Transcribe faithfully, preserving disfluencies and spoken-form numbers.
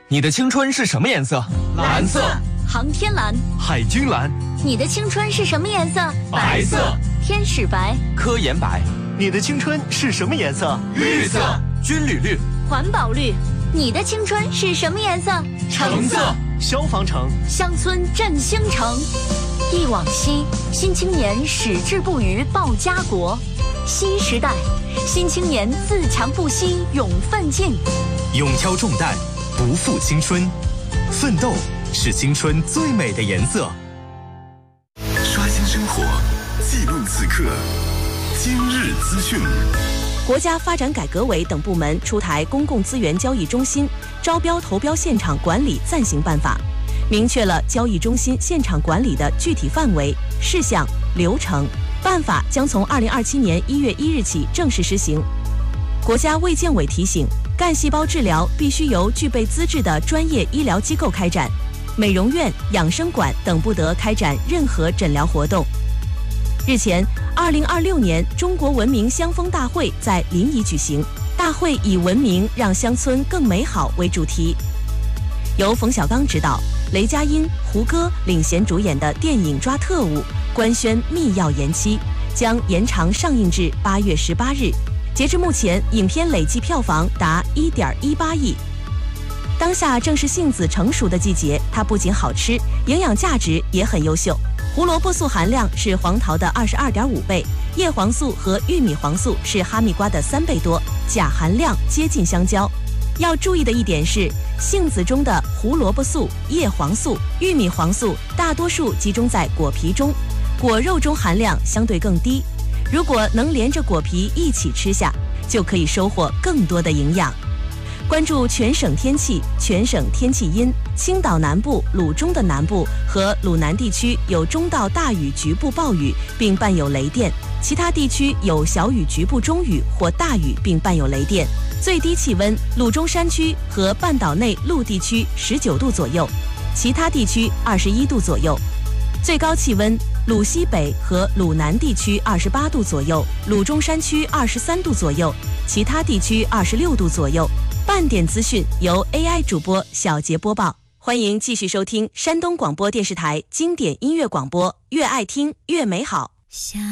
你的青春是什么颜色？ 蓝色。 航天蓝。 海军蓝。 你的青春是什么颜色？ 白色。 天使白。 科研白。 你的青春是什么颜色？ 绿色。 军旅绿。 环保绿。你的青春是什么颜色？ 橙色。 消防橙。 乡村振兴城。忆往昔，新青年矢志不渝报家国。新时代，新青年自强不息勇奋进。 勇挑重担，不负青春，奋斗是青春最美的颜色。 刷新生活，记录此刻，今日资讯。 国家发展改革委等部门出台《公共资源交易中心招标投标现场管理暂行办法》，明确了交易中心现场管理的具体范围、事项、流程。办法将从二零二七年一月一日起正式实行。国家卫健委提醒，干细胞治疗必须由具备资质的专业医疗机构开展，美容院、养生馆等不得开展任何诊疗活动。日前，二零二六年中国文明乡风大会在临沂举行，大会以文明让乡村更美好为主题。由冯小刚执导，雷佳音、胡歌领衔主演的电影《抓特务》官宣密钥延期，将延长上映至八月十八日。截至目前，影片累计票房达一点一八亿。当下正是杏子成熟的季节，它不仅好吃，营养价值也很优秀。胡萝卜素含量是黄桃的二十二点五倍，叶黄素和玉米黄素是哈密瓜的三倍多，钾含量接近香蕉。要注意的一点是，杏子中的胡萝卜素、叶黄素、玉米黄素大多数集中在果皮中，果肉中含量相对更低。如果能连着果皮一起吃下，就可以收获更多的营养。关注全省天气，全省天气阴，青岛南部、鲁中的南部和鲁南地区有中到大雨局部暴雨，并伴有雷电，其他地区有小雨局部中雨或大雨，并伴有雷电。最低气温，鲁中山区和半岛内陆地区十九度左右，其他地区二十一度左右。最高气温，鲁西北和鲁南地区二十八度左右，鲁中山区二十三度左右，其他地区二十六度左右。半点资讯由 A I 主播小杰播报，欢迎继续收听山东广播电视台经典音乐广播，越爱听越美好。